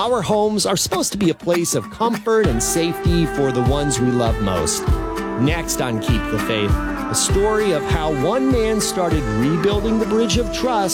Our homes are supposed to be a place of comfort and safety for the ones we love most. Next on Keep the Faith, a story of how one man started rebuilding the bridge of trust